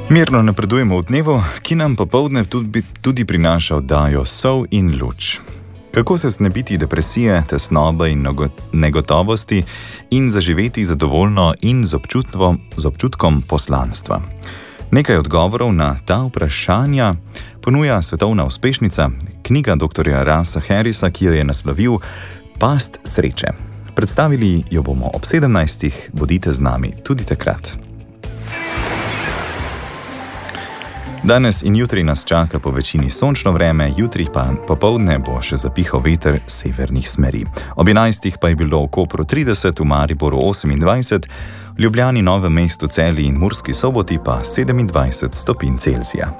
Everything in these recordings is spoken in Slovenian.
Mirno napredujemo v dnevu, ki nam popoldne tudi prinaša oddajo Sol in luč. Kako se znebiti depresije, tesnobe in negotovosti in zaživeti zadovoljno in z občutkom poslanstva? Nekaj odgovorov na ta vprašanja ponuja svetovna uspešnica, knjiga dr. Russa Harrisa, ki jo je naslovil Past sreče. Predstavili jo bomo ob 17. Bodite z nami tudi takrat. Danes in jutri nas čaka po večini sončno vreme, jutri pa popoldne bo še zapihal veter severnih smeri. Ob 11. pa je bilo v Kopru 30, v Mariboru 28, v Ljubljani, Novem mestu, Celju in Murski Soboti pa 27 stopinj Celzija.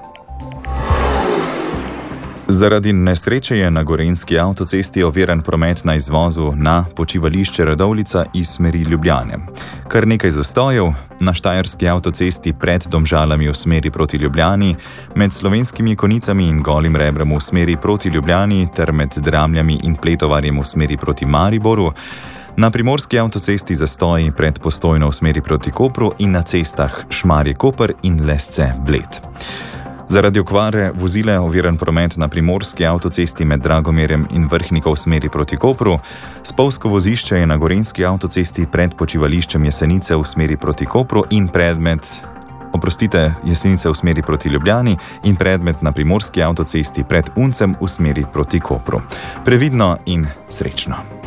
Zaradi nesreče je na gorenjski avtocesti oviran promet na izvozu na počivališče Radovljica iz smeri Ljubljane. Kar nekaj zastojev na štajerski avtocesti pred Domžalami v smeri proti Ljubljani, med Slovenskimi Konicami in Golim Rebrom v smeri proti Ljubljani ter med Dramljami in Pletovarjem v smeri proti Mariboru, na primorski avtocesti zastoji pred Postojno v smeri proti Kopru in na cestah Šmarje-Koper in Lesce-Bled. Zaradi okvare vozila je oviran promet na primorski avtocesti med Dragomerjem in Vrhniko v smeri proti Kopru, spolzko vozišče je na gorenjski avtocesti pred počivališčem Jesenice v smeri proti Kopru in Jesenice v smeri proti Ljubljani in predmet na primorski avtocesti pred Uncem v smeri proti Kopru. Previdno in srečno!